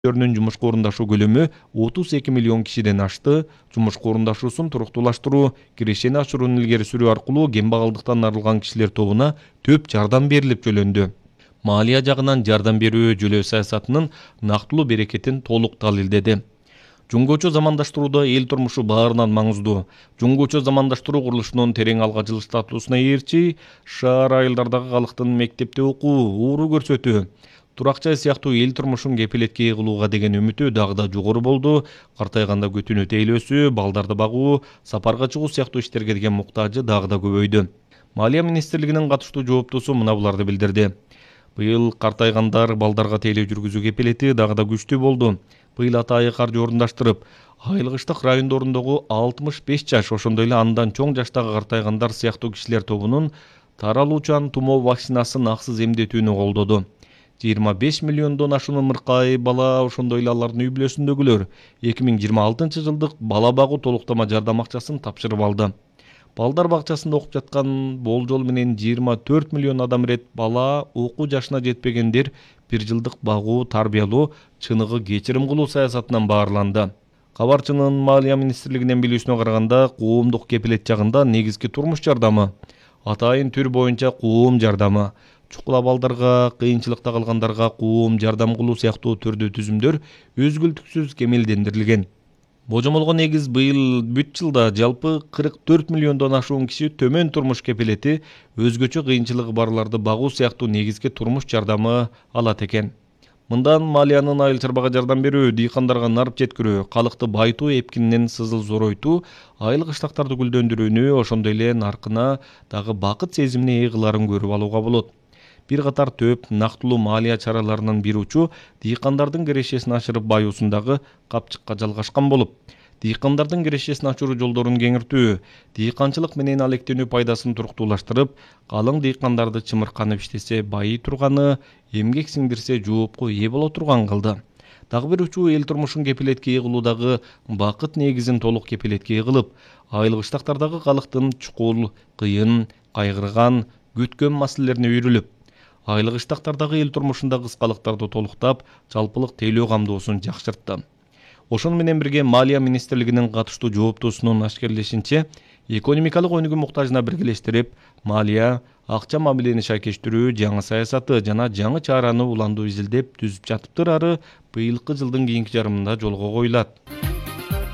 жумушка орундашуу көлөмү 32 миллион кишиден ашты. Жумушка орундашуусун туруктуулаштыруу, кирешени ашыруун илгери сүрүү аркылуу кембагалдыктан арылган кишилер тобуна төп жардам берилип жөлөндү. Малия жагынан жардам берүү жөлөө саясатынын нактылуу берекетин толук далилдеди. Жуңгучу замандаштырууда эл турмушу баарынан маңыздуу. Жуңгучу замандаштыруу курулушунун терең алга жылыш статусуна ээрчи, шаар айылдардагы калктын мектепте окуу, ууру көрсөтүү, турак жай сыяктуу эл турмушун кепилетке ээ кылууга деген үмүтү дагы да жогору болду. Картайганда күтүүнү тейлөөсү, балдарды багуу, сапарга чыгуу сыяктуу иштерге деген муктажы дагы да көбөйдү. Малия министрлигинин катыштуу жооптусу мына буларды билдирди. Быйыл картайгандар балдарга тейлөө жүргүзүү кепилети дагы да күчтүү болду. Быйыл атайы каржы орундаштырып, айылгыштык райондорундогу 65 жаш, ошондой эле андан чоң жаштагы картайгандар сыяктуу кишилер тобунун таралуучан тумоо вакцинасын аксыз эмдетүүнү колдоду. 25 миллиондон ашуун ымыркай бала, ошондой эле алардын үй бүлөсүндөгүлөр 2026 жылдык бала багуу толуктама жардам акчасын тапшырып алды. Балдар бакчасында окуп жаткан болжол менен 24 миллион адам ирет бала окуу жашына жетпегендер 1 жылдык багуу, тарбиялоо, чыныгы кечирим кылуу саясатынан баарланды. Кабарчынын Малия министрлигинен билүүсүнө караганда, коомдук кепилет жагында негизги турмуш жардамы, атайын түр боюнча коом жардамы, чукула балдарга, кыйынчылыкта калгандарга коом жардам кылуу сыяктуу түрдүү түзүмдөр өзгөлтүксүз кемелдендирилген. Божомолго негиз быйыл бүт жылда жалпы 44 миллиондон ашуун киши төмөн турмуш кепилети, өзгөчө кыйынчылыгы барларды багуу сыяктуу негизги турмуш жардамы алат экен. Мындан Малиянын айыл чарбага жардам берүү, дыйкандарга нарып жеткирүү, калыкты байытуу эпкининен сызыл зоройтуу, айыл кыштактарды гүлдөндүрүүнү, ошондой эле наркына дагы бакыт сезимине ээ кыларын көрүп алууга болот. Бир катар төп нактылуу малия чараларынын бир учу дыйкандардын кирешесин ашырып баюусундагы капчыкка жалгашкан болуп, дыйкандардын кирешесин ачыруу жолдорун кеңиртүү, дыйканчылык менен алектенүү пайдасын туруктуулаштырып, калың дыйкандарды чымырканып иштесе байый турганы, эмгек сиңдирсе жоопко ээ боло турган кылды. Дагы бир учуу эл турмушун кепилетке ээ кылуудагы бакыт негизин толук кепилетке ээ кылып, айыл кыштактардагы калктын чукул, кыйын, кайгырган, күткөн маселелерине үйрүлүп, айыл кыштактардагы эл турмушунда кыскалыктарды толуктап, жалпылык тейлөө камдоосун жакшыртты. Ошону менен бирге Малия министрлигинин катыштуу жооптуусунун ашкерлешинче, экономикалык өнүгүү муктажына биргелештирип, Малия акча мамилени шайкештирүү жаңы саясаты жана жаңы чараны уландуу изилдеп түзүп жатыптыр, ары быйылкы жылдын кийинки жарымында жолго коюлат.